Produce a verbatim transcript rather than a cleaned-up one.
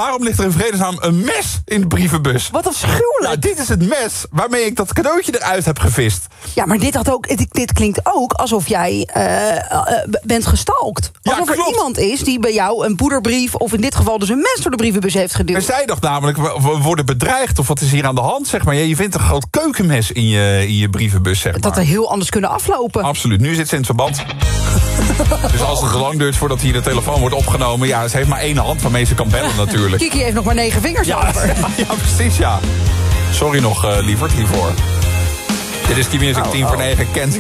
waarom ligt er in vredesnaam een mes in de brievenbus? Wat afschuwelijk. Nou, dit is het mes waarmee ik dat cadeautje eruit heb gevist. Ja, maar dit, had ook, dit, dit klinkt ook alsof jij uh, uh, bent gestalkt. Ja, alsof er klopt. iemand is die bij jou een poederbrief... of in dit geval dus een mes door de brievenbus heeft geduwd. Maar zij dacht namelijk, we, we worden bedreigd of wat is hier aan de hand, zeg maar. Ja, je vindt een groot keukenmes in je, in je brievenbus, zeg maar. Dat er heel anders kunnen aflopen. Absoluut, nu zit ze in het verband. Dus als het lang duurt voordat hier de telefoon wordt opgenomen... ja, ze heeft maar één hand waarmee ze kan bellen natuurlijk. Kiki heeft nog maar negen vingers Ja, over. ja, ja, precies, ja. Sorry nog, uh, lieverd, hiervoor. Dit is Q-Music, Oh, tien voor oh. negen. Kent